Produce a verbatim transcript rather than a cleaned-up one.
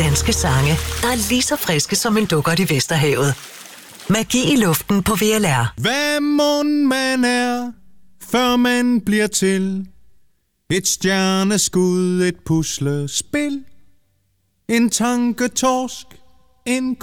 danske sange, der er lige så friske som en dukkert i Vesterhavet. Magi i luften på V L R. Hvad mon man er, før man bliver til? Et stjerneskud, et puslespil, en tanketorsk, en